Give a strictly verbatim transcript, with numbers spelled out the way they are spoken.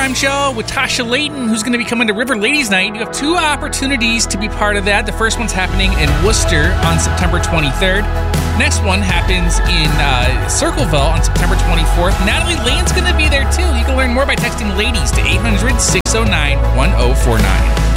Time Show with Tasha Layton, who's going to be coming to River Ladies Night. You have two opportunities to be part of that. The first one's happening in Worcester on September twenty-third. Next one happens in uh, Circleville on September twenty-fourth. Natalie Lane's going to be there too. You can learn more by texting LADIES to eight hundred, six oh nine, one oh four nine.